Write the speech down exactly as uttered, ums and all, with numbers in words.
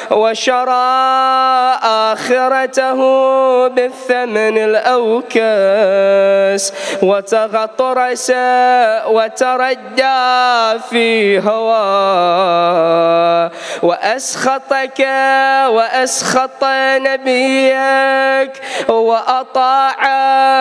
وشرى آخرته بالثمن الأوكس وتغطرس وتردى في هواه وأسخطك وأسخط نبيك وأطاع